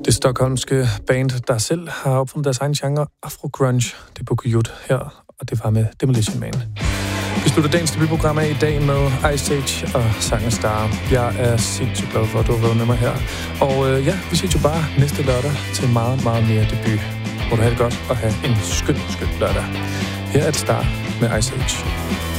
Det stockholmske band, der selv har opfundet deres egen genre, Afro-grunge, det er Bukujut her, og det var med Demolition Man. Vi slutter dagens debutprogram af i dag med Ice Age og sangen Star. Jeg er sindssygt glad for, at du har været med mig her. Og vi ses jo bare næste lørdag til meget, meget mere debut. Må du have det godt og have en skøn lørdag. Her er det Star med Ice Age.